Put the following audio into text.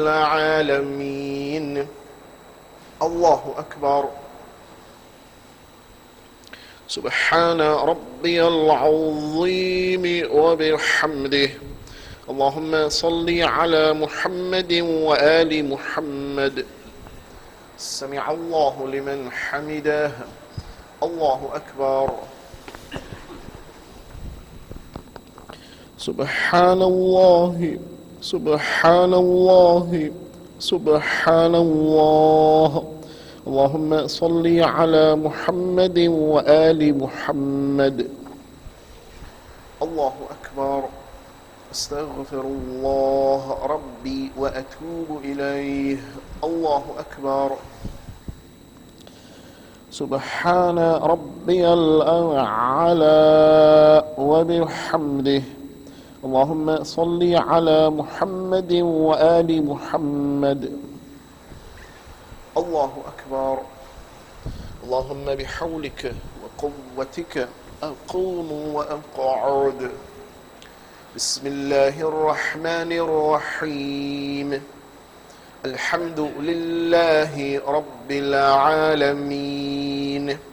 العالمين. الله أكبر. سبحان ربي العظيم وبحمده. اللهم صل على محمد وآل محمد. سمع الله لمن حمده. الله أكبر. سبحان الله سبحان الله سبحان الله. اللهم صل على محمد وآل محمد. الله أكبر. أستغفر الله ربي وأتوب إليه. الله أكبر. سبحان ربي الأعلى وبحمده. اللهم صل على محمد وآل محمد. الله أكبر. اللهم بحولك وقوتك أقوم وأقعد. بسم الله الرحمن الرحيم. الحمد لله رب العالمين.